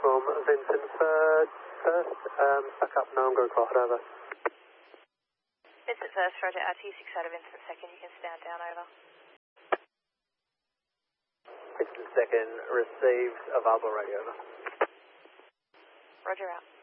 from Vincent First, back up now, I'm going for over. Vincent First, roger, RT6 out of Vincent Second, you can stand down, over. Vincent Second, received, available radio, over. Roger, out.